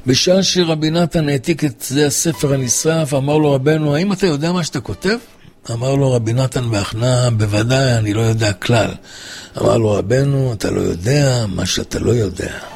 בשעה שרבי נתן העתיק את זה הספר הנשרף, אמר לו רבנו, האם אתה יודע מה שאתה כותב? אמר לו רבי נתן בהכנעה, בוודאי, אני לא יודע כלל. אמר לו רבנו, אתה לא יודע מה שאתה לא יודע.